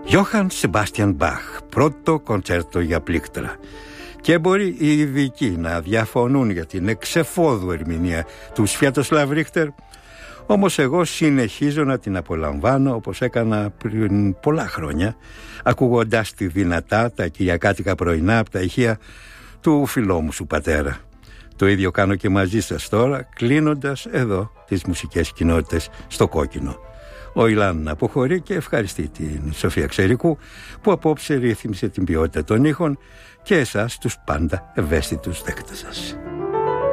Johann Sebastian Bach, πρώτο κοντσέρτο για πλήκτρα. Και μπορεί οι ειδικοί να διαφωνούν για την εξεφόδου ερμηνεία του Σβιατοσλάβ Ρίχτερ, όμως εγώ συνεχίζω να την απολαμβάνω όπως έκανα πριν πολλά χρόνια, ακούγοντας τη δυνατά τα κυριακάτικα πρωινά από τα ηχεία του φιλόμου πατέρα. Το ίδιο κάνω και μαζί σας τώρα, κλείνοντας εδώ τις μουσικές κοινότητες στο κόκκινο. Ο Ιλάν αποχωρεί και ευχαριστεί την Σοφία Ξερικού που απόψε ρύθμισε την ποιότητα των ήχων και εσάς τους πάντα ευαίσθητους δέκτες σας.